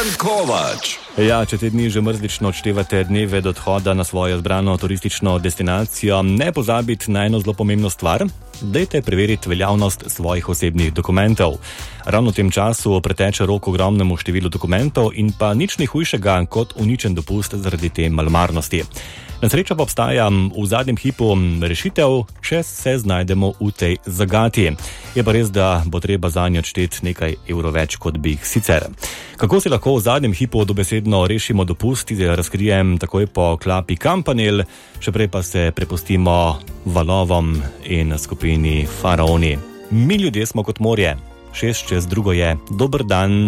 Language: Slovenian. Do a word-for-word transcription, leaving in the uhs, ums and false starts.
Bojan Kovač. Ja, če te dni že mrzlično odštevate dneve do odhoda na svojo izbrano turistično destinacijo, ne pozabiti na eno zelo pomembno stvar. Dajte preveriti veljavnost svojih osebnih dokumentov. Ravno v tem času preteče rok ogromnemu številu dokumentov in pa nič ni hujšega kot uničen dopust zaradi te malomarnosti. Na srečo pa obstaja v zadnjem hipu rešitev, če se znajdemo v tej zagati. Je pa res, da bo treba zanjo odšteti nekaj evrov več, kot bi jih sicer. Kako si lahko v zadnjem hipu dobesedno rešimo dopust, razkrijem takoj po klapi Kampanel, še prej pa se prepustimo valovom in skupini Faraoni. Mi ljudje smo kot morje. Šest čez drugo je. Dober dan.